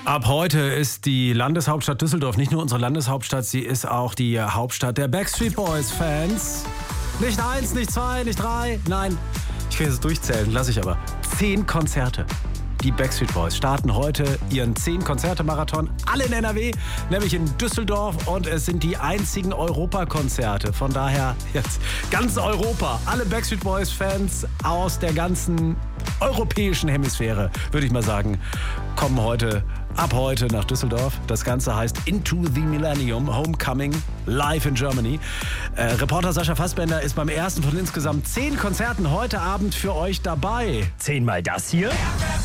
Ab heute ist die Landeshauptstadt Düsseldorf nicht nur unsere Landeshauptstadt, sie ist auch die Hauptstadt der Backstreet Boys-Fans. Nicht 1, nicht 2, nicht 3, nein, ich will jetzt durchzählen, lasse ich aber. 10 Konzerte. Die Backstreet Boys starten heute ihren 10-Konzerte-Marathon, alle in NRW, nämlich in Düsseldorf, und es sind die einzigen Europakonzerte. Von daher jetzt ganz Europa, alle Backstreet Boys-Fans aus der ganzen europäischen Hemisphäre, würde ich mal sagen, kommen ab heute nach Düsseldorf. Das Ganze heißt Into the Millennium Homecoming live in Germany. Reporter Sascha Fassbender ist beim ersten von insgesamt 10 Konzerten heute Abend für euch dabei. 10 mal das hier.